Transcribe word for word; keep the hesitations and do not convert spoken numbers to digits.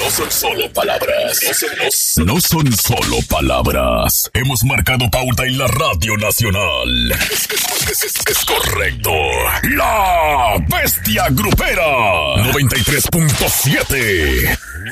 no son solo palabras. No son, no, no son solo palabras. Hemos marcado pauta en la Radio Nacional. Es, es, es, es, es correcto. La Bestia Grupera. noventa y tres punto siete.